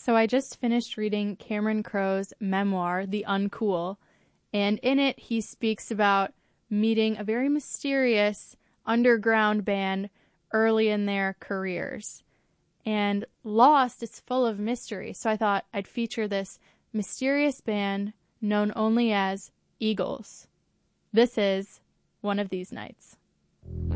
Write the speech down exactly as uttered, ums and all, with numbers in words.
So I just finished reading Cameron Crowe's memoir, The Uncool, and in it he speaks about meeting a very mysterious underground band early in their careers. And Lost is full of mystery, so I thought I'd feature this mysterious band known only as Eagles. This is One of These Nights.